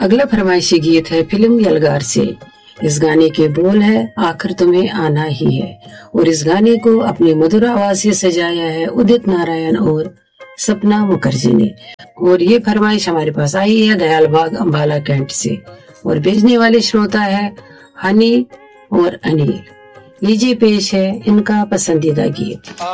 अगला फरमाइशी गीत है फिल्म यलगार से। इस गाने के बोल है आखिर तुम्हें आना ही है, और इस गाने को अपनी मधुर आवाज से सजाया है उदित नारायण और सपना मुखर्जी ने। और ये फरमाइश हमारे पास आई है दयाल बाग अंबाला कैंट से, और भेजने वाले श्रोता है हनी और अनिल। लीजिए पेश है इनका पसंदीदा गीत।